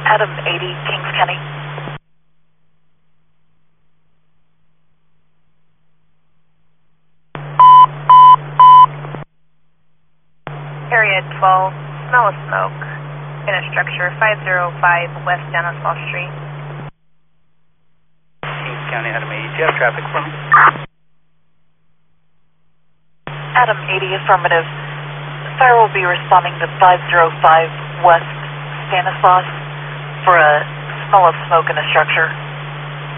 Adam 80, Kings County. Area 12, smell of smoke in a structure 505 West Stanislaus Street. Kings County, Adam 80. Do you have traffic for me? Adam 80, affirmative. Fire will be responding to 505 West Stanislaus for a smell of smoke in a structure.